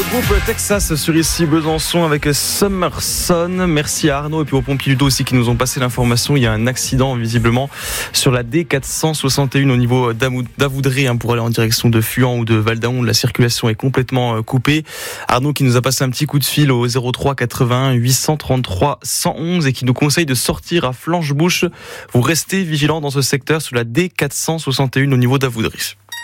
groupe Texas sur ici Besançon avec Summerson. Merci à Arnaud et puis au pompier Ludo aussi qui nous ont passé l'information. Il y a un accident visiblement sur la D461 au niveau d'Avoudré pour aller en direction de Fuan ou de Valdaon. La circulation est complètement coupée. Arnaud qui nous a passé un petit coup de fil au 03 81 833 111 et qui nous conseille de sortir à Flanche-Bouche. Vous restez vigilants dans ce secteur sur la D461 au niveau d'Avoudré.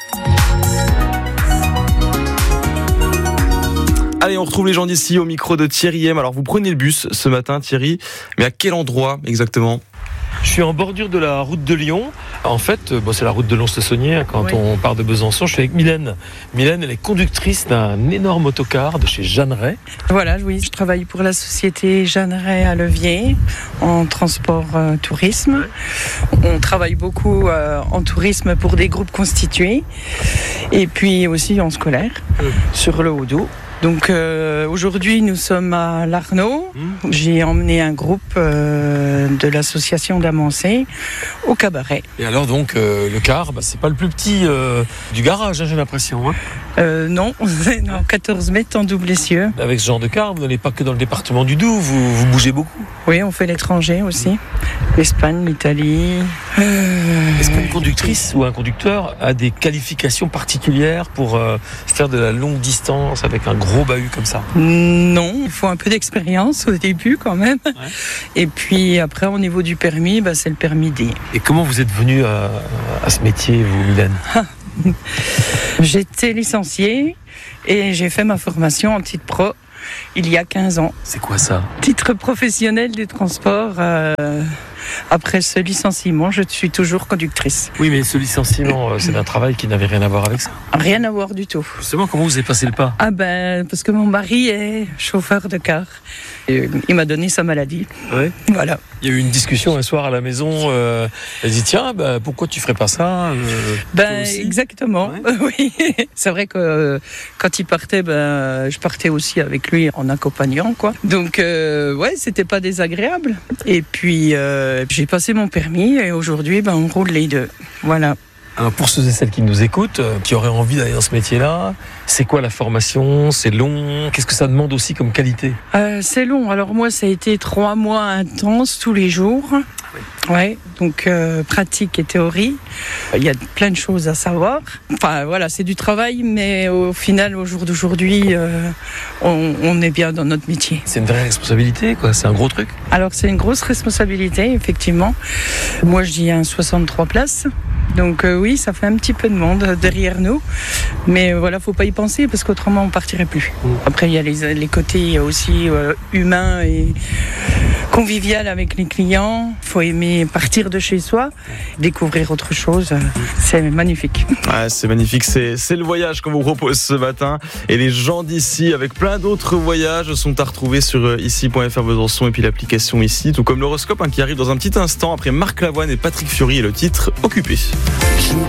Allez, on retrouve les gens d'ici au micro de Thierry M. Alors vous prenez le bus ce matin Thierry, mais à quel endroit exactement ? Je suis en bordure de la route de Lyon. En fait, c'est la route de Lons-le-Saunier quand on part de Besançon. Je suis avec Mylène. Mylène, elle est conductrice d'un énorme autocar de chez Jeanneret. Voilà, oui, je travaille pour la société Jeanneret à Levier en transport tourisme. On travaille beaucoup en tourisme pour des groupes constitués et puis aussi en scolaire sur le Haut-Doubs. Donc aujourd'hui nous sommes à Larnaud. J'ai emmené un groupe de l'association d'Amancé au cabaret. Et alors donc le car, c'est pas le plus petit du garage, j'ai l'impression. Non, 14 mètres en double essieu. Avec ce genre de car, vous n'allez pas que dans le département du Doubs, vous bougez beaucoup. Oui, on fait l'étranger aussi. L'Espagne, l'Italie. Est-ce qu'une conductrice ou un conducteur a des qualifications particulières pour faire de la longue distance avec un gros bahut comme ça ? Non, il faut un peu d'expérience au début quand même. Ouais. Et puis après, au niveau du permis, c'est le permis D. Et comment vous êtes venue à ce métier, vous, Mylène ? J'étais licenciée et j'ai fait ma formation en titre pro il y a 15 ans. C'est quoi ça ? Titre professionnel du transport. Après ce licenciement, je suis toujours conductrice. Oui, mais ce licenciement, c'est un travail qui n'avait rien à voir avec ça. Rien à voir du tout. Justement, comment vous avez passé le pas ? Parce que mon mari est chauffeur de car. Et il m'a donné sa maladie. Ouais. Voilà. Il y a eu une discussion un soir à la maison. Elle dit tiens, pourquoi tu ferais pas ça ? Exactement. Ouais. Oui. C'est vrai que quand il partait, je partais aussi avec lui en accompagnant, quoi. Donc c'était pas désagréable. Et puis j'ai passé mon permis et aujourd'hui, on roule les deux. Voilà. Alors pour ceux et celles qui nous écoutent, qui auraient envie d'aller dans ce métier-là, c'est quoi la formation ? C'est long ? Qu'est-ce que ça demande aussi comme qualité ? C'est long. Alors moi, ça a été 3 mois intenses tous les jours. Oui. Ouais, donc pratique et théorie. Il y a plein de choses à savoir. Enfin voilà, c'est du travail, mais au final, au jour d'aujourd'hui, on est bien dans notre métier. C'est une vraie responsabilité, quoi. C'est un gros truc. Alors c'est une grosse responsabilité, effectivement. Moi, je dis 63 places. Donc oui, ça fait un petit peu de monde derrière nous. Mais voilà, faut pas y penser parce qu'autrement on partirait plus. Après, il y a les côtés aussi humains et convivial avec les clients. Il faut aimer partir de chez soi, découvrir autre chose. C'est magnifique. Ouais, c'est magnifique. C'est le voyage qu'on vous propose ce matin. Et les gens d'ici, avec plein d'autres voyages, sont à retrouver sur ici.fr Besançon et puis l'application ici, tout comme l'horoscope qui arrive dans un petit instant après Marc Lavoine et Patrick Fiori et le titre Occupé.